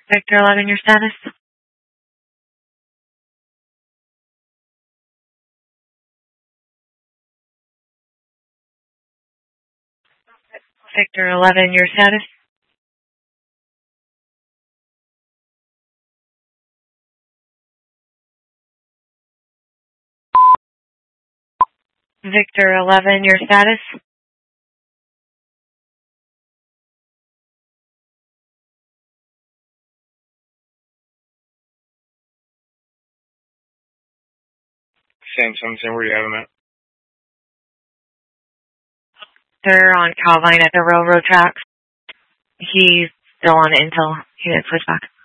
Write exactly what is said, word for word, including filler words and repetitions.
Victor eleven, your status? Victor eleven, your status? Victor eleven, your status? Same, same, same. Where do you have him at? They're on Calvine at the railroad tracks. He's still on Intel. He didn't switch back.